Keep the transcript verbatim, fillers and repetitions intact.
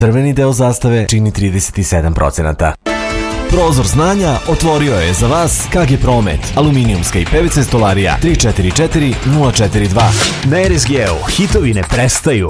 Crveni deo zastave čini trideset sedam procenata. Prozor znanja otvorio je za vas K G Promet, aluminijumska i P V C stolarija tri četiri četiri nula četiri dva. Na R S G-u hitovi ne prestaju.